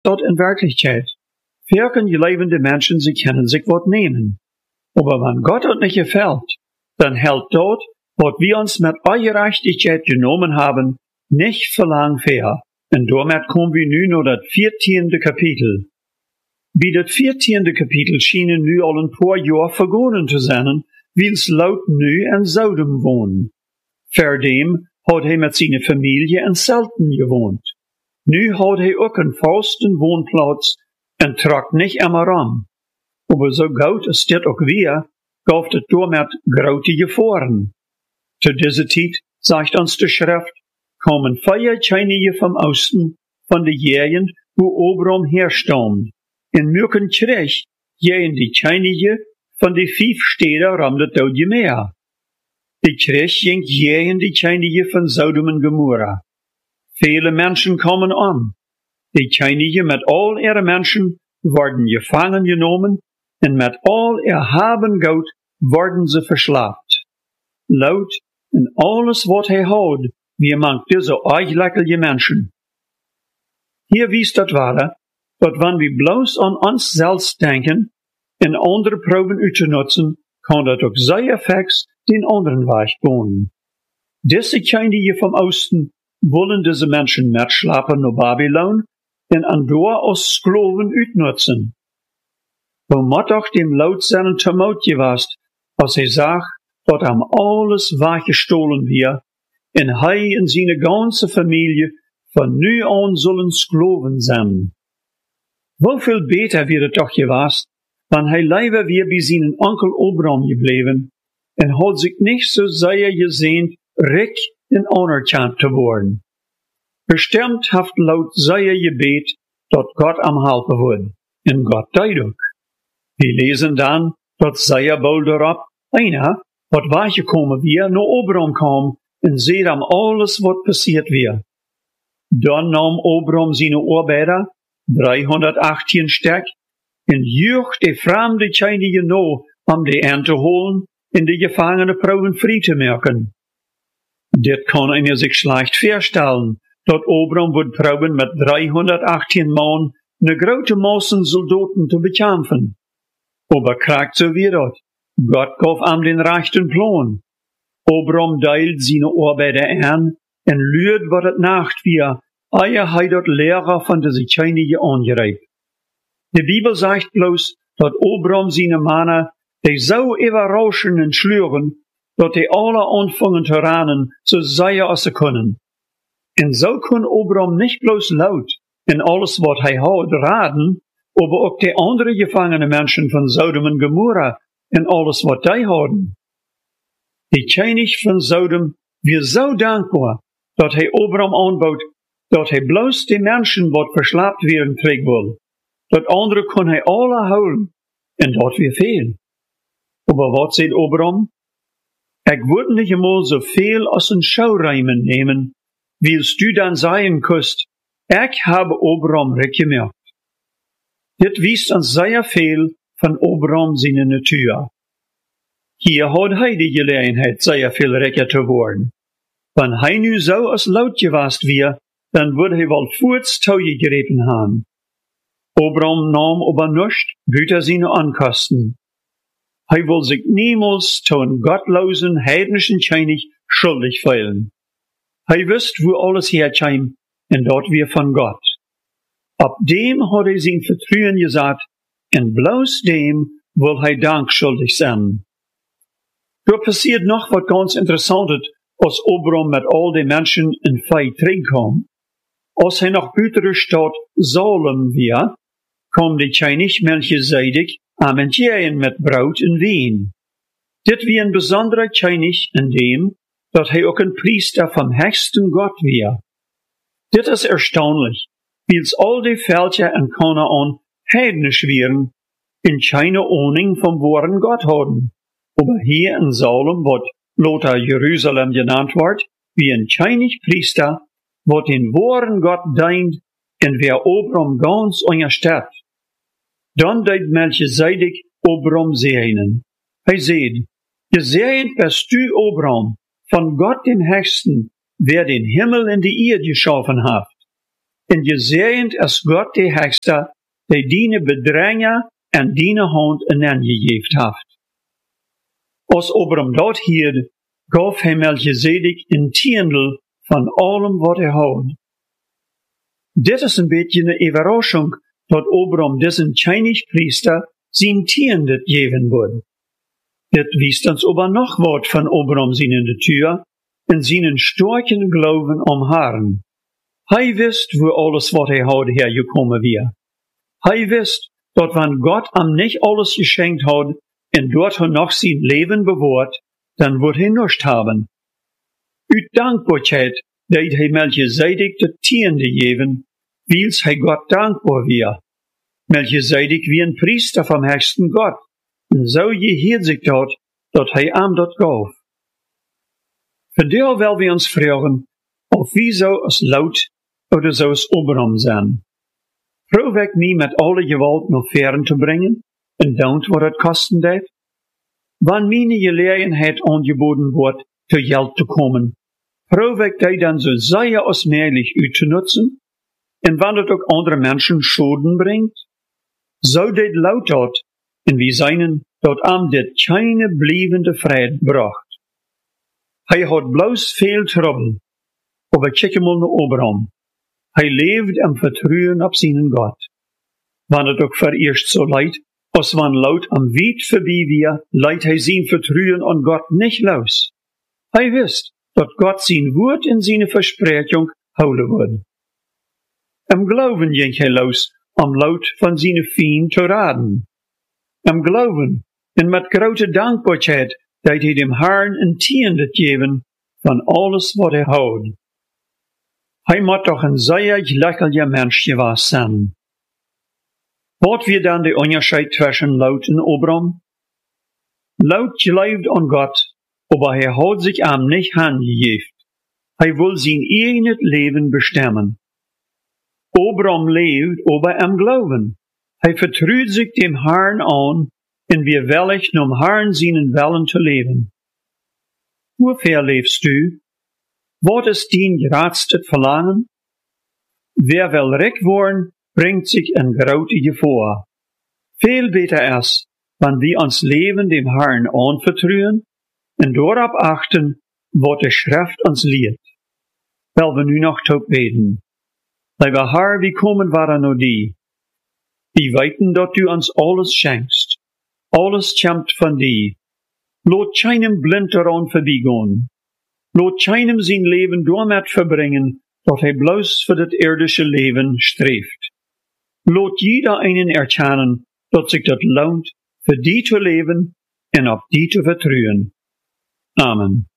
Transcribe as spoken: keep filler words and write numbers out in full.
dort in Wirklichkeit. Wirken die lebende Menschen, sie können sich was nehmen. Aber wenn Gott uns nicht gefällt, dann hält dort, was wir uns mit Ungerechtigkeit genommen haben, nicht für lang fair. Und damit kommen wir nun noch das vierzehnte Kapitel. Wie das vierzehnte Kapitel schienen nu al ein paar Jahre vergangen zu sein, wils Lot nu in Sodom wohnen. Verdem hat er mit seiner Familie in Zelten gewohnt. Nu hat er auch einen festen Wohnplatz und tragt nicht immer ran. Aber so gut ist das auch wir, gab es damit große Gefahren. Zu dieser Zeit, sagt uns die Schrift, kommen vier Chinese vom Osten, von der Gegend, wo Abraham herstammt. In Mürken Kirch gehen die Chinese von den fünf Städten rum das Dode Meer. Die Kirch ging gegen die Chinese von Sodom und Gomorra. Viele Menschen kommen an. Die Chinese mit all ihren Menschen werden gefangen genommen und mit all ihr Haben Geld werden sie verschleppt. Laut und alles, was er hat, wie manch diese eigenlijke Menschen. Hier wies das wahre, dat wenn wir bloß an uns selbst denken, in andere Proben uitzunutzen, kann das auch sehr fix den anderen Weg gehen. Diese Chinese vom Osten wollen diese Menschen mitschleppen nach Babylon und an dort als Sklaven uitnutzen. Wo muss auch dem Lot seinen Tumult gewast, als er sagt, dass ihm alles weggestohlen wird, und er und seine ganze Familie von nu an sollen Sklaven sein. Wofür beter wird es doch gewast, wenn er lieber wie bei seinen Onkel Abraham geblieben und hat sich nicht so sehr gesehnt, reich und anerkannt zu worden. Bestimmt hat Lot sehr gebet, dass Gott am helfen wird, und Gott deed auch. Wir lesen dann, dass sehr bald darauf einer, was weggekommen wir, nach Abraham kam und seht am alles, was passiert wir. Dann nahm Abraham seine Arbeiter, dreihundertachtzehn Stück, und jucht die fremde Chinese no, um die Ernte holen, in die gefangene Proben frei zu machen. Dit kann einer sich schlecht vorstellen, dass Abraham wird proben mit dreihundertachtzehn Mann ne große Massen Soldaten zu bekämpfen. Aber kriegt so wie das. Gott gab ihm den rechten Plan. Abraham teilt seine Arbeiter an und lüht, was het Nacht wir, eier hij dat Lehrer von der Chinese angereibt. Die Bibel sagt bloß, dass Abraham seine Männer, die so überraschen und schlüren, dass die alle anfangen zu ranen, so sehr als sie können. Und so kann Abraham nicht bloß laut in alles, was er hat, raten, aber auch die anderen gefangenen Menschen von Sodom und Gomorra in alles, was die haben. Die Chinese von Sodom wir so dankbar, dass er Abraham anbaut, dass er bloß die Menschen, die verschleppt werden, kriegen will. Dat andere kon hij alle houden, en dat weer veel. Aber wat zei Abraham? Ik wil niet eenmaal zoveel als een schouwrijmen nemen, wils du dan zeggen kust, ik habe Abraham recht gemerkt. Dit wies ons zeer veel van Abraham zijn natuur. Hier had hij de gelegenheid zeer veel rekker te worden. Wenn hij nu zo als Lot gewast weer, dan würde hij wel voorts touwje gegrepen haben. Abraham nahm aber nicht wieder seine Ankosten. Er will sich niemals zu einem gottlosen, heidnischen Chinese schuldig fühlen. Er wusste, wo alles herkam, und dort wir von Gott. Ab dem hat er sein Vertrauen gesagt, und bloß dem will er Dank schuldig sein. Da passiert noch was ganz Interessantes, als Abraham mit all den Menschen in Fei kam. Als er nach bütere Stadt Salem wir, kom de Chinese Melchizedek amentjeien met brood en wien. Dit wie een bijzondere Chinese in dem, dat hij ook een priester vom höchsten Gott wie. Dit is erstaunlich, wils al die Völker in Kanaan heidnisch wären, in keine Ahnung vom wahren Gott haben. Aber hier in Salem, wat Lothar Jerusalem genannt wird, wie ein Chinese Priester, wat den wahren Gott dient, en wer Abraham ganz untersteht. Dann deed Melchizedek Abraham segnen. Hij zei, gesegnet bist du, Abraham, von Gott dem Höchsten, wer den Himmel und die Erde geschaffen hat. en gezegend is God de Hekster, die diene bedrenger en diene hand in aangegeven heeft. Als Abraham dat hield, gaf hij Melchizedek een tiendel van allem wat hij had. Dit is een beetje een überraschung, dat Abraham deze Chinese priester zijn tiende geven wordt. Dit wiest ons aber nog wat van Abraham zijn natuur en zijn sterke geloven om Herren. Hij wist, wo alles wat hij had hergekommen weer. Hij wist, dat wanneer God hem niet alles geschenkt had en dort hij nog zijn leven bewaart, dan wordt hij niets hebben. Uit dankbaarheid deed hij Melchizedek de tiende geven, wils hij God dankbaar weer. Melchizedek wie een priester vom höchsten God, en zo geheert zich dat, dat hij hem dat gaf. Vandaar wil we ons vragen, of wie zou als Lot oder zou als Abraham zijn. Proef ik mij met alle gewalt naar veren te brengen, en don't wat het kosten deed? Wanneer mijn gelegenheid aangeboden wordt, te geld te komen, proef ik die dan zo zeer als mogelijk uit te nutzen, en wanneer het ook andere mensen Schulden brengt? Zo deed Lot dat, en we zijn dat aan dit keine blijvende vrede bracht. Hij had bloos veel trouble, aber kijk mal naar Abraham. Hij leefde en vertrouwen op zijn God. Wanneer het ook vereerst zo leidt, als wanneer Lot am wiet voorbij weer, leidt hij zijn vertrouwen aan God niet los. Hij wist, dat God zijn woord en zijn versprechung houden wordt. Im Glauben ging hij los, om Lot van zijn vriend te raden. Im Glauben en met grote dankbaarheid deed hij dem Herrn een tiende geven van alles wat hij had. Hij moet toch een zeer gelukkige mens geweest zijn. Wat weer dan de onderscheid tussen Lot en Abraham? Lot geloofde aan God, aber hij had zich hem niet aangegeven. Hij wil zijn eigen leven bestemmen. Abraham leefde aber am Glauben. Hij vertrouwt zich dem Herrn aan en weer willig om Herrn zijn willen te leven. Hoe ver leefst du? Wat is dien grootste verlangen? Wer wil rijk worden, brengt zich een grote gevaar. Veel beter is, wanneer we ons leven dem Herrn aanvertrouwen en daarop achten, wat de Schrift ons leert. Wel we nu nog tot beten. Lieber Herr, wie komen wir naar die? Wir weten dat du ons alles schenkst. Alles komt van die. Laat keinem blind eraan voorbijgaan. Laat keinem zijn leven daarmee verbringen, dat hij bloos voor het irdische leven streeft. Laat jeder einen erkennen, dat zich dat loont, voor die te leven en op die te vertrouwen. Amen.